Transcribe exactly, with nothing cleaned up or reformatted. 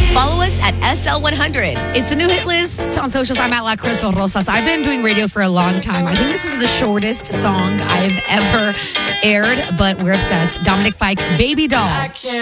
Follow us at S L one hundred. It's the new hit list on socials. I'm at La Crystal Rosas. I've been doing radio for a long time. I think this is the shortest song I've ever aired, but we're obsessed. Dominic Fike, Baby Doll.